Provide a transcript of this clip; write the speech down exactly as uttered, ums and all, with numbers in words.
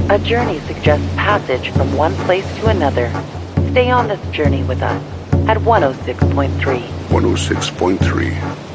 A journey suggests passage from one place to another. Stay on this journey with us at one oh six point three. one oh six point three.